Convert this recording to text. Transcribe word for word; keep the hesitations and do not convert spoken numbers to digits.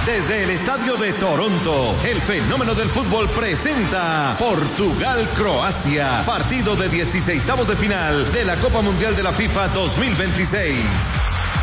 Desde el estadio de Toronto, el fenómeno del fútbol presenta Portugal-Croacia, partido de dieciseisavos de final de la Copa Mundial de la FIFA dos mil veintiséis.